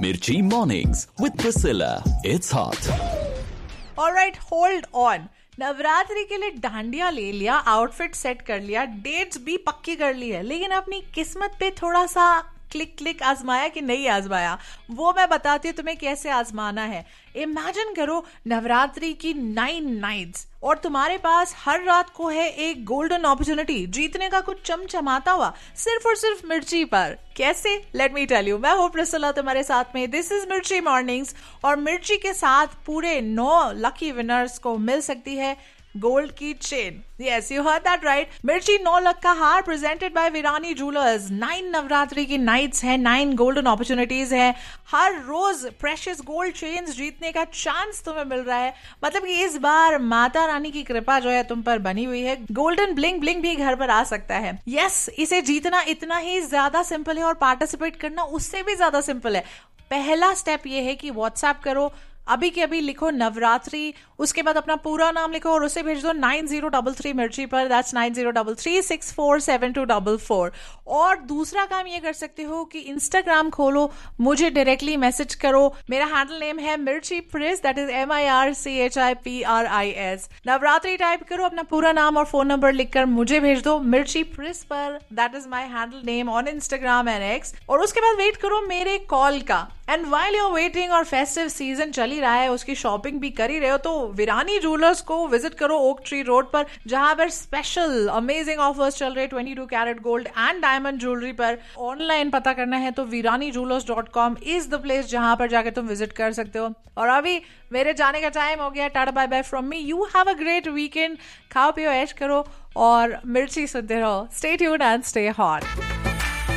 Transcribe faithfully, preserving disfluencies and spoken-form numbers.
Mirchi Mornings with Priscilla. It's hot. Alright, hold on. Navratri के लिए डांडिया ले लिया, आउटफिट सेट कर लिया, डेट्स भी पक्की कर ली है, लेकिन अपनी किस्मत पे थोड़ा सा क्लिक क्लिक आजमाया कि नहीं आजमाया, वो मैं बताती हूँ तुम्हें कैसे आजमाना है। इमेजिन करो नवरात्रि की नाइन नाइट्स और तुम्हारे पास हर रात को है एक गोल्डन अपॉर्चुनिटी जीतने का कुछ चमचमाता हुआ, सिर्फ और सिर्फ मिर्ची पर। कैसे? Let me tell you. मैं हूँ प्रिसिला तुम्हारे साथ में। दिस इज मिर्ची मॉर्निंग्स और मिर्ची के साथ पूरे नौ लकी विनर्स को मिल सकती है गोल्ड की chain. Yes, you heard that right. मिर्ची नौ लाख का हार presented by Virani jewellers. Nine Navratri की नाइट्स है, नाइन गोल्डन अपॉर्चुनिटीज है, हर रोज प्रेशियस गोल्ड चेन्स जीतने का चांस तुम्हें मिल रहा है। मतलब कि इस बार माता रानी की कृपा जो है तुम पर बनी हुई है। गोल्डन ब्लिंग ब्लिंग भी घर पर आ सकता है। यस, इसे जीतना इतना ही ज्यादा सिंपल है और पार्टिसिपेट करना उससे भी ज्यादा सिंपल है। पहला स्टेप ये है कि व्हाट्सएप करो, अभी के अभी लिखो नवरात्रि, उसके बाद अपना पूरा नाम लिखो और उसे भेज दो नाइन जीरो डबल थ्री मिर्ची पर। That's nine zero double three six four seven to double four. और दूसरा काम ये कर सकते हो कि इंस्टाग्राम खोलो, मुझे डायरेक्टली मैसेज करो। मेरा हैंडल नेम है मिर्ची प्रिस, that is M I R C H I P R I S. Navratri type करो, अपना पूरा नाम और फोन नंबर लिखकर मुझे भेज दो मिर्ची प्रिस पर। That is my handle name on Instagram and x. और उसके बाद वेट करो मेरे कॉल का। एंड वाइल यूर वेटिंग और फेस्टिव सीजन चल ही रहा है, उसकी शॉपिंग भी कर ही रहे हो, तो विरानी ज्वेलर्स को विजिट करो ओक ट्री रोड पर, जहां पर स्पेशल अमेजिंग ऑफर्स चल रहे twenty two carat gold and diamond jewellery पर। ऑनलाइन पता करना है तो Virani jewellers dot com is the place जहां पर जाकर तुम विजिट कर सकते हो। और अभी मेरे जाने का टाइम हो गया। Tata bye bye from me. You have a great weekend. खाओ पियो ऐश करो और मिर्ची सुनते रहो। Stay tuned and stay hot.